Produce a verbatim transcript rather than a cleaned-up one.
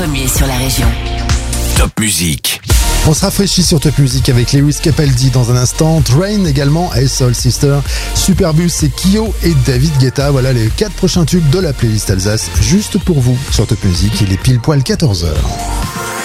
Premier sur la région. Top Music. On se rafraîchit sur Top Music avec Lewis Capaldi dans un instant, Train également, et Soul Sister, Superbus et Kyo et David Guetta. Voilà les quatre prochains tubes de la playlist Alsace, juste pour vous sur Top Music. Il est pile poil quatorze heures.